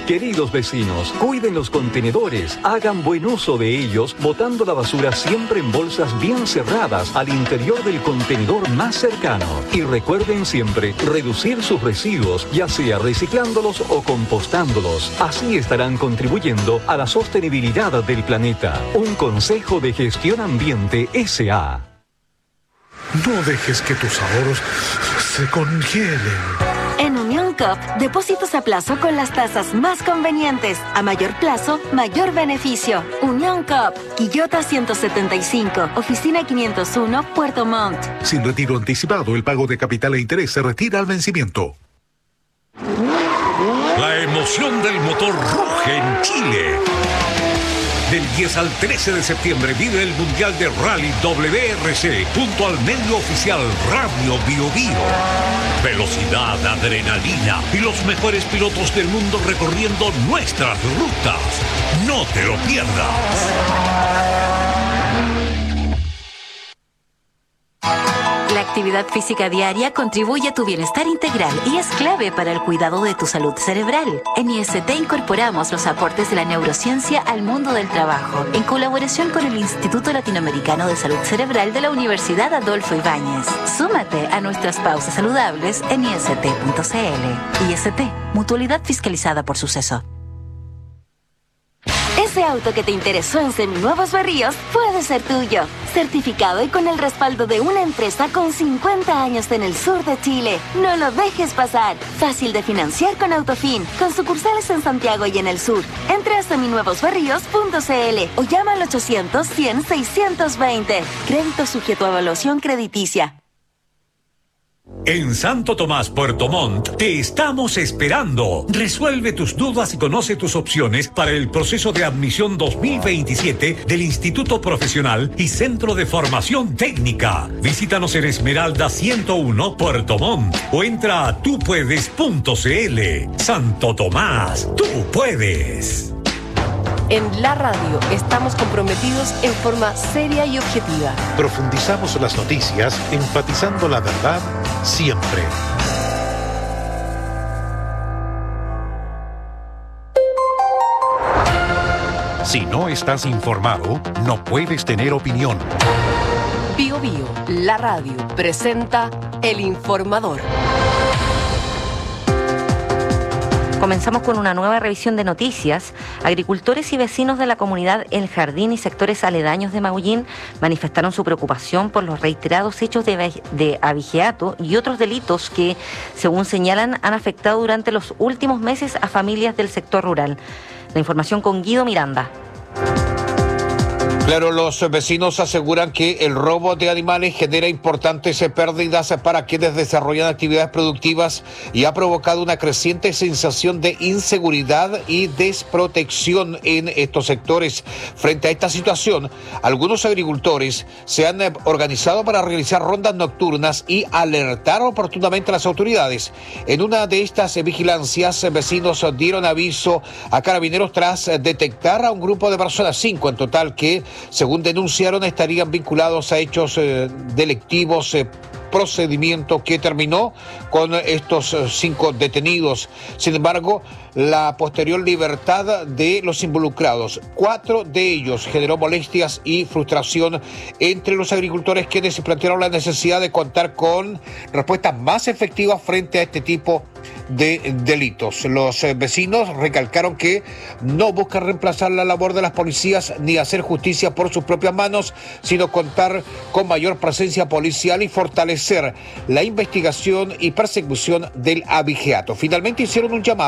Queridos vecinos, cuiden los contenedores, hagan buen uso de ellos, botando la basura siempre en bolsas bien cerradas al interior del contenedor más cercano. Y recuerden siempre reducir sus residuos, ya sea reciclándolos o compostándolos. Así estarán contribuyendo a la sostenibilidad del planeta. Un consejo de Gestión Ambiente S.A. No dejes que tus ahorros se congelen. En Unión COP, depósitos a plazo con las tasas más convenientes. A mayor plazo, mayor beneficio. Unión COP, Quillota 175, Oficina 501, Puerto Montt. Sin retiro anticipado, el pago de capital e interés se retira al vencimiento. La emoción del motor ruge en Chile. Del 10 al 13 de septiembre vive el Mundial de Rally WRC junto al medio oficial Radio Bio Bio. Velocidad, adrenalina y los mejores pilotos del mundo recorriendo nuestras rutas. No te lo pierdas. La actividad física diaria contribuye a tu bienestar integral y es clave para el cuidado de tu salud cerebral. En IST incorporamos los aportes de la neurociencia al mundo del trabajo, en colaboración con el Instituto Latinoamericano de Salud Cerebral de la Universidad Adolfo Ibáñez. Súmate a nuestras pausas saludables en ist.cl. IST, mutualidad fiscalizada por Suceso. Ese auto que te interesó en Seminuevos Berríos puede ser tuyo. Certificado y con el respaldo de una empresa con 50 años en el sur de Chile. No lo dejes pasar. Fácil de financiar con Autofin, con sucursales en Santiago y en el sur. Entra a seminuevosberríos.cl o llama al 800-100-620. Crédito sujeto a evaluación crediticia. En Santo Tomás, Puerto Montt, te estamos esperando. Resuelve tus dudas y conoce tus opciones para el proceso de admisión 2027 del Instituto Profesional y Centro de Formación Técnica. Visítanos en Esmeralda 101, Puerto Montt, o entra a tupuedes.cl. Santo Tomás, tú puedes. En la radio estamos comprometidos en forma seria y objetiva. Profundizamos las noticias, enfatizando la verdad siempre. Si no estás informado, no puedes tener opinión. Bio Bio, la radio, presenta El Informador. Comenzamos con una nueva revisión de noticias. Agricultores y vecinos de la comunidad El Jardín y sectores aledaños de Maullín manifestaron su preocupación por los reiterados hechos de abigeato y otros delitos que, según señalan, han afectado durante los últimos meses a familias del sector rural. La información con Guido Miranda. Claro, los vecinos aseguran que el robo de animales genera importantes pérdidas para quienes desarrollan actividades productivas y ha provocado una creciente sensación de inseguridad y desprotección en estos sectores. Frente a esta situación, algunos agricultores se han organizado para realizar rondas nocturnas y alertar oportunamente a las autoridades. En una de estas vigilancias, vecinos dieron aviso a carabineros tras detectar a un grupo de personas, 5 en total, que según denunciaron, estarían vinculados a hechos delictivos, procedimiento que terminó con estos 5 detenidos. Sin embargo, la posterior libertad de los involucrados, 4 de ellos, generó molestias y frustración entre los agricultores, quienes se plantearon la necesidad de contar con respuestas más efectivas frente a este tipo de delitos. Los vecinos recalcaron que no buscan reemplazar la labor de las policías ni hacer justicia por sus propias manos, sino contar con mayor presencia policial y fortalecer la investigación y persecución del abigeato. Finalmente hicieron un llamado